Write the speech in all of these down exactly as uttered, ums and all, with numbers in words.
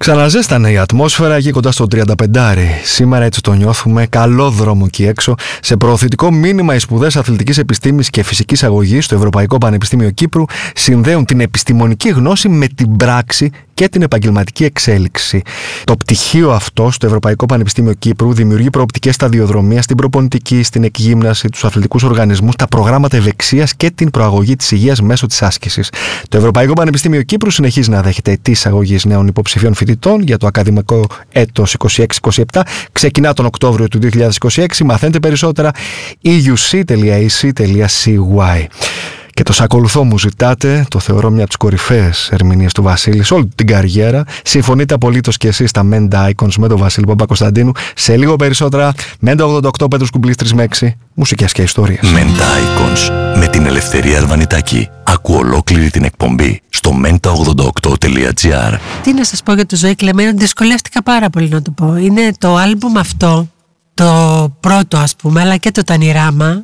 Ξαναζέστανε η ατμόσφαιρα εκεί κοντά στο τριάντα πέντε. Σήμερα έτσι το νιώθουμε. Καλό δρόμο εκεί έξω. Σε προωθητικό μήνυμα, οι σπουδές αθλητικής επιστήμης και φυσικής αγωγής στο Ευρωπαϊκό Πανεπιστήμιο Κύπρου συνδέουν την επιστημονική γνώση με την πράξη και την επαγγελματική εξέλιξη. Το πτυχίο αυτό στο Ευρωπαϊκό Πανεπιστήμιο Κύπρου δημιουργεί προοπτικές σταδιοδρομία στην προπονητική, στην εκγύμναση, τους αθλητικούς οργανισμούς, τα προγράμματα ευεξίας και την προαγωγή της υγείας μέσω της άσκησης. Το Ευρωπαϊκό Πανεπιστήμιο Κύπρου συνεχίζει να δέχεται αιτήσεις αγωγής νέων υποψηφίων φοιτητών για το ακαδημαϊκό έτος είκοσι έξι είκοσι επτά. Ξεκινά τον Οκτώβριο του δύο χιλιάδες είκοσι έξι. Μαθαίνετε περισσότερα ι γιου σι τελεία ι σι τελεία σι γουάι. Και το «Σ' ακολουθώ» μου ζητάτε, το θεωρώ μια από τις κορυφαίες ερμηνείες του Βασίλη σε όλη την καριέρα. Συμφωνείτε απολύτως και εσείς στα Menta Icons με τον Βασίλη Παπακοσταντίνου. Σε λίγο περισσότερα. Menta ογδόντα οκτώ, Πέτρος Κουμπλής τρεις με έξι. Μουσικές και ιστορίες. Menta Icons με την Ελευθερία Αρβανιτάκη. Ακού ολόκληρη την εκπομπή στο menta ογδόντα οκτώ τελεία τζι άρ. Τι να σας πω για το Ζωή Κλεμμένο, δυσκολεύτηκα πάρα πολύ να το πω. Είναι το άλμπουμ αυτό, το πρώτο ας πούμε, αλλά και το Τανιράμα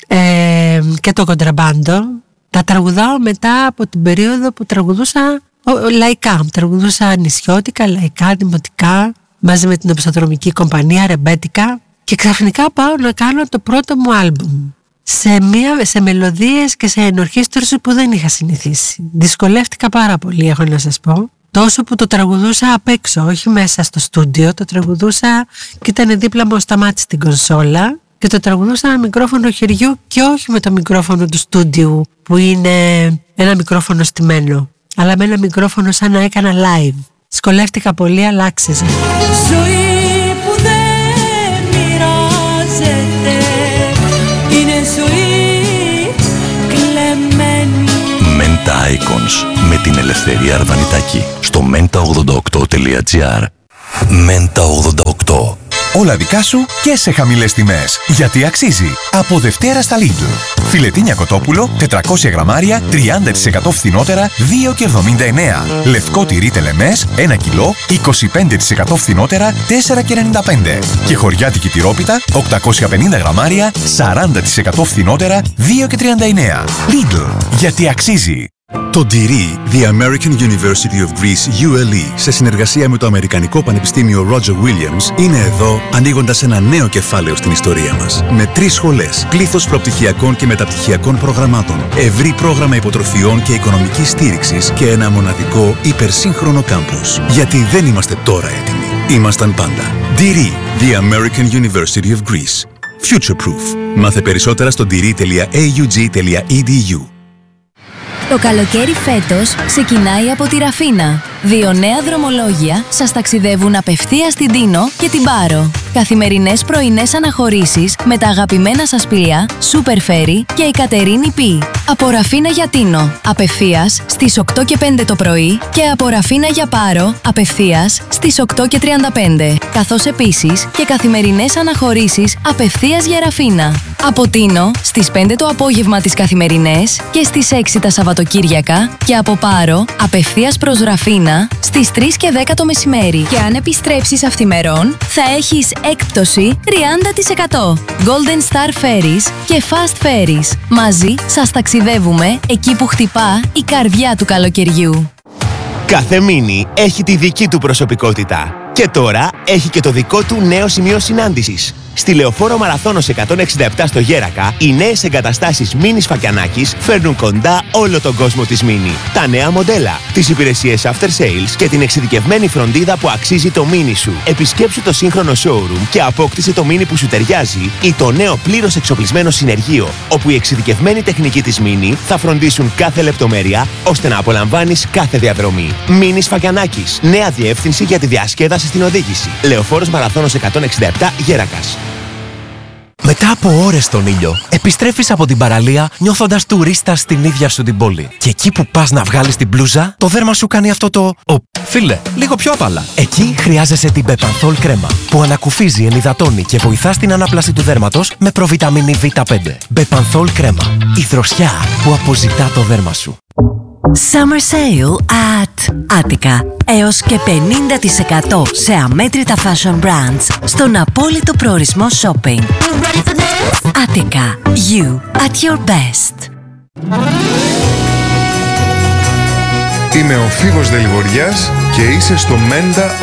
ε, και το Κοντραμπάντο. Τα τραγουδάω μετά από την περίοδο που τραγουδούσα ο, ο, λαϊκά. Τραγουδούσα νησιώτικα, λαϊκά, δημοτικά, μαζί με την οπισθοδρομική κομπανία, ρεμπέτικα. Και ξαφνικά πάω να κάνω το πρώτο μου άλμπουμ. Σε, μια, σε μελωδίες και σε ενορχήστρωση που δεν είχα συνηθίσει. Δυσκολεύτηκα πάρα πολύ, έχω να σας πω. Τόσο που το τραγουδούσα απ' έξω, όχι μέσα στο στούντιο. Το τραγουδούσα και ήταν δίπλα μου ο Σταμάτης στην κονσόλα. Και το τραγουδούσα με μικρόφωνο χεριού και όχι με το μικρόφωνο του στούντιου που είναι ένα μικρόφωνο στημένο, αλλά με ένα μικρόφωνο σαν να έκανα live. Σκολεύτηκα πολύ, αλλά άξιζε. Ζωή που δεν μοιράζεται, είναι ζωή κλεμμένη. Menta Icons με την Ελευθερία Αρβανιτάκη στο menta ογδόντα οκτώ τελεία τζι άρ. Menta ογδόντα οκτώ. Όλα δικά σου και σε χαμηλές τιμές. Γιατί αξίζει. Από Δευτέρα στα Lidl. Φιλετίνια κοτόπουλο, τετρακόσια γραμμάρια, τριάντα τοις εκατό φθηνότερα, δύο και εβδομήντα εννέα. Λευκό τυρί τελεμές, ένα κιλό, είκοσι πέντε τοις εκατό φθηνότερα, τέσσερα και ενενήντα πέντε. Και χωριάτικη τυρόπιτα, οκτακόσια πενήντα γραμμάρια, σαράντα τοις εκατό φθηνότερα, δύο και τριάντα εννέα. Lidl. Γιατί αξίζει. Το ντυρί The American University of Greece γιου ελ ι σε συνεργασία με το Αμερικανικό Πανεπιστήμιο Roger Williams είναι εδώ ανοίγοντας ένα νέο κεφάλαιο στην ιστορία μας. Με τρεις σχολές, πλήθος προπτυχιακών και μεταπτυχιακών προγραμμάτων, ευρύ πρόγραμμα υποτροφιών και οικονομικής στήριξης και ένα μοναδικό υπερσύγχρονο κάμπους. Γιατί δεν είμαστε τώρα έτοιμοι. Ήμασταν πάντα. ντυρί The American University of Greece. Future Proof. Μάθε περισσότερα στο ντυρί τελεία έι γιου τζι τελεία ι ντι γιου. Το καλοκαίρι φέτος ξεκινάει από τη Ραφίνα. Δύο νέα δρομολόγια σας ταξιδεύουν απευθείας στην Τίνο και την Πάρο. Καθημερινές πρωινές αναχωρήσεις με τα αγαπημένα σας πλοία Super Ferry και η Κατερίνη Πι. Από Ραφίνα για Τίνο, απευθείας στις οκτώ και πέντε το πρωί και από Ραφίνα για Πάρο, απευθείας στις οκτώ και τριάντα πέντε. Καθώς επίσης και καθημερινές αναχωρήσεις απευθείας για Ραφίνα. Από Τίνο στις πέντε το απόγευμα τις καθημερινές και στις έξι τα Σαββατοκύριακα και από Πάρο απευθείας προς Ραφίνα στις τρεις και δέκα το μεσημέρι. Και αν επιστρέψεις αυθημερών θα έχεις έκπτωση τριάντα τοις εκατό. Golden Star Ferries και Fast Ferries. Μαζί σας ταξιδεύουμε εκεί που χτυπά η καρδιά του καλοκαιριού. Κάθε μίνι έχει τη δική του προσωπικότητα. Και τώρα έχει και το δικό του νέο σημείο συνάντησης. Στη Λεωφόρο Μαραθώνος εκατόν εξήντα επτά στο Γέρακα, οι νέες εγκαταστάσεις Μίνι Φακιανάκης φέρνουν κοντά όλο τον κόσμο της Μίνι. Τα νέα μοντέλα, τις υπηρεσίες after sales και την εξειδικευμένη φροντίδα που αξίζει το Μίνι σου. Επισκέψου το σύγχρονο showroom και απόκτησε το Μίνι που σου ταιριάζει ή το νέο πλήρως εξοπλισμένο συνεργείο, όπου οι εξειδικευμένοι τεχνικοί της Μίνι θα φροντίσουν κάθε λεπτομέρεια ώστε να απολαμβάνεις κάθε διαδρομή. Μίνι Φακιανάκης. Νέα διεύθυνση για τη διασκέδαση στην οδήγηση. Λεωφόρος Μαραθώνος εκατόν εξήντα επτά Γέρακας. Μετά από ώρες στον ήλιο, επιστρέφεις από την παραλία νιώθοντας τουρίστα στην ίδια σου την πόλη. Και εκεί που πας να βγάλεις την μπλούζα, το δέρμα σου κάνει αυτό το... Ο, φίλε, λίγο πιο απαλά. Εκεί χρειάζεσαι την Bepanthol κρέμα, που ανακουφίζει, ενυδατώνει και βοηθά στην ανάπλαση του δέρματος με προβιταμίνη βι πέντε. Bepanthol κρέμα, η δροσιά που αποζητά το δέρμα σου. Summer Sale at Attica. Έως και πενήντα τοις εκατό σε αμέτρητα fashion brands στον απόλυτο προορισμό shopping. Attica. You at your best. Είμαι ο Φίβος Δελιβοριάς και είσαι στο Μέντα